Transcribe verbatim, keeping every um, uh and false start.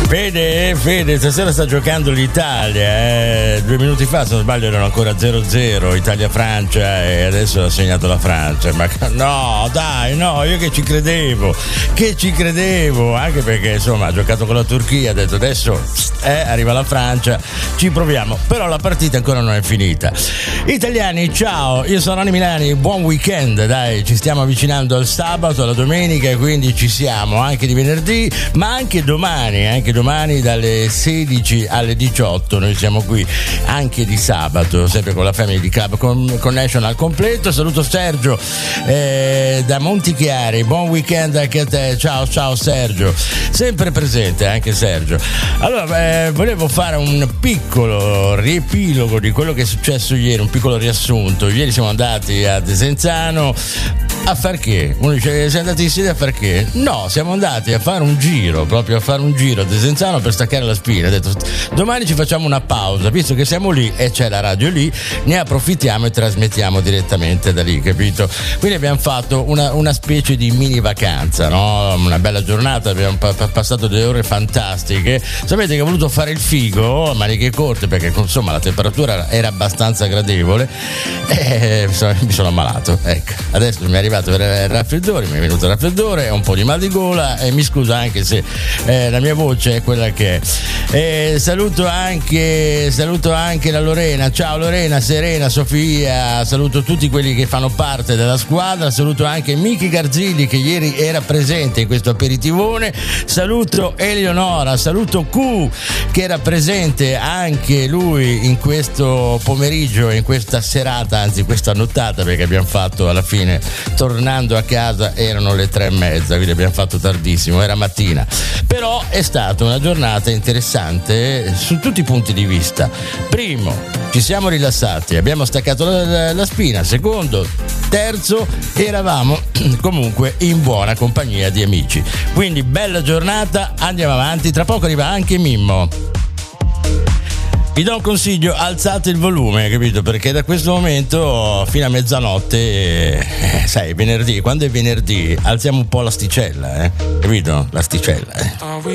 Fede, Fede, stasera sta giocando l'Italia, eh. Due minuti fa, se non sbaglio, erano ancora zero zero, Italia-Francia, e adesso ha segnato la Francia. Ma no, dai, no, io che ci credevo, che ci credevo, anche perché insomma ha giocato con la Turchia, ha detto adesso eh, arriva la Francia, ci proviamo, però la partita ancora non è finita. Italiani, ciao, io sono Rani Milani, buon weekend, dai, ci stiamo avvicinando al sabato, alla domenica, e quindi ci siamo anche di venerdì, ma anche domani, anche domani dalle sedici alle diciotto noi siamo qui, anche di sabato, sempre con la Family Club Connection al completo. Saluto Sergio eh, da Montichiari, buon weekend anche a te, ciao ciao Sergio, sempre presente anche Sergio. Allora eh, volevo fare un piccolo riepilogo di quello che è successo ieri, un piccolo riassunto. Ieri siamo andati a Desenzano a far che? Uno dice, siamo andati insieme a far che? No, siamo andati a fare un giro, proprio a fare un giro a Desenzano per staccare la spina. Ho detto, domani ci facciamo una pausa, visto che siamo lì e c'è la radio lì, ne approfittiamo e trasmettiamo direttamente da lì, capito? Quindi abbiamo fatto una, una specie di mini vacanza, no? Una bella giornata, abbiamo pa- passato delle ore fantastiche. Sapete che ho voluto fare il figo a maniche corte, perché insomma la temperatura era abbastanza gradevole, e mi sono ammalato, ecco. Adesso mi è arrivato per il raffreddore, mi è venuto il raffreddore, un po' di mal di gola, e mi scusa anche se eh, la mia voce è quella che è. E saluto anche saluto anche la Lorena, ciao Lorena, Serena, Sofia, saluto tutti quelli che fanno parte della squadra, saluto anche Miki Garzilli che ieri era presente in questo aperitivone, saluto Eleonora, saluto Q che era presente anche lui in questo pomeriggio, in questa serata, anzi questa nottata, perché abbiamo fatto alla fine, tornando a casa erano le tre e mezza, quindi abbiamo fatto tardissimo, era mattina, però è stata una giornata interessante su tutti i punti di vista. Primo, ci siamo rilassati, abbiamo staccato la, la spina. Secondo, terzo, eravamo comunque in buona compagnia di amici, quindi bella giornata, andiamo avanti, tra poco arriva anche Mimmo. Vi do un consiglio, alzate il volume, capito? Perché da questo momento fino a mezzanotte, eh, sai, venerdì, quando è venerdì alziamo un po' l'asticella, eh? Capito? L'asticella, eh?